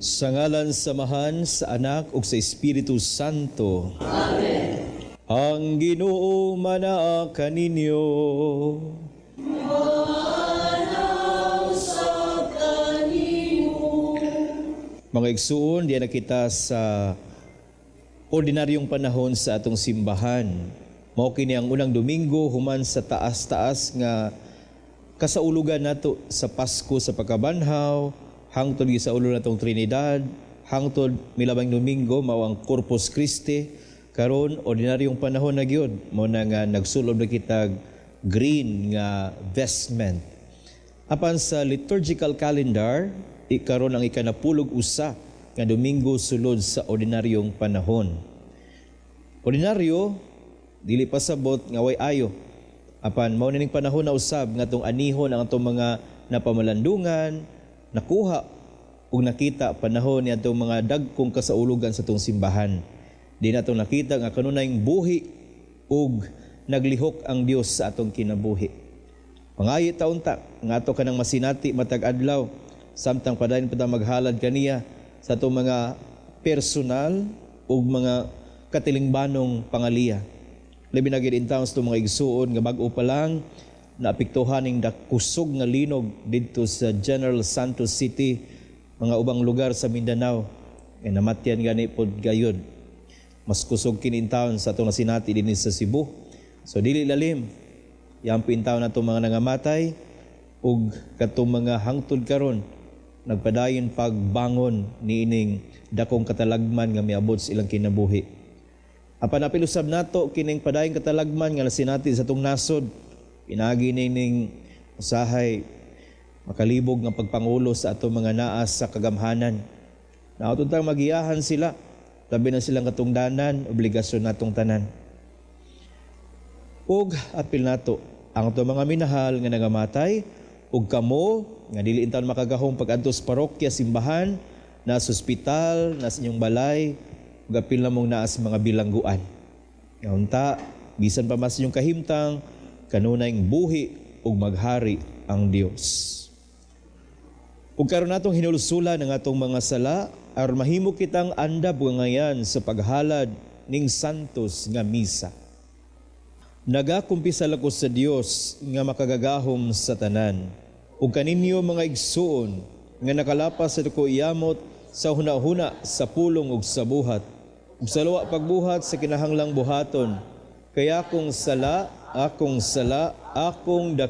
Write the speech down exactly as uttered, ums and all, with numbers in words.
Sa ngalan samahan sa Anak ug sa Espiritu Santo. Amen. Ang Ginoo manaa kaninyo. Manaw sa kanimo. Mga igsuon, diyan na kita sa ordinaryong panahon sa atong simbahan. Mao kini ang unang Domingo human sa taas-taas nga kasaulugan nato sa Pasko sa pagkabanhaw, hangtod sa ulo natong Trinidad, hangtod milabang Domingo mao ang Corpus Christi. Karon ordinaryong panahon na gyud, mao na nga nagsulob na kitag green nga vestment. Apan sa liturgical calendar, ikaron ang ikanapulog usa nga Domingo sulod sa ordinaryong panahon. Ordinaryo dili pasabot nga way ayo. Apan mao ning panahon na usab nga tong anihon ang atong mga napamalandungan, nakuha ug nakita panahon ni atong mga dagkong kasaulugan sa atong simbahan. Di natong nakita nga kanunayng buhi ug naglihok ang Dios sa atong kinabuhi. Pangayi taon ta nga ato kanang masinati matag adlaw samtang padayon pa ta maghalad kaniya sa atong mga personal ug mga katilingbanong pangaliya. Labi na gid in taon sa mga igsuon nga bag-o pa lang naapektuhan ning dakusog nga linog didto sa General Santos City, mga ubang lugar sa Mindanao. E namatyan gani pod gayon. Mas kusog kini in taon sa atong nasinati dinhi sa Cebu. So dili lalim. Yampi in taon natong mga nangamatay ug katong mga hangtod karon nagpadayon pagbangon niining dakong katalagman nga miabot sa ilang kinabuhi. Apan napilusab nato kining padayon katalagman nga nasinati sa atong nasod. Pinagi nining usahay makalibog nga pagpangulo sa atong mga naas sa kagamhanan. Naatod tang magiyahan sila, labi na silang katungdanan, obligasyon natong tanan. Ug apil nato ang atong mga minahal nga nangamatay ug kamo nga dili intaon makagahom pag-adto sa parokya, simbahan, na sa ospital, na sa inyong balay, ug apil na mong naa sa mga bilangguan. Ngaunta, bisan pa mas inyong kahimtang, kanunayng buhi ug maghari ang Dios. Ug karon natong hinulsulan ang atong mga sala aron mahimo kitang andab ngayan sa paghalad ning santos nga misa. Nagakumpisal ako sa Dios nga makagagahom sa tanan. Ug kaninyo mga igsuon nga nakalapas sa ko iyamot sa hunahuna sa pulong ug sa buhat. Ug sa luwa pagbuhat sa kinahanglang buhaton. Kaya akong sala, akong sala, akong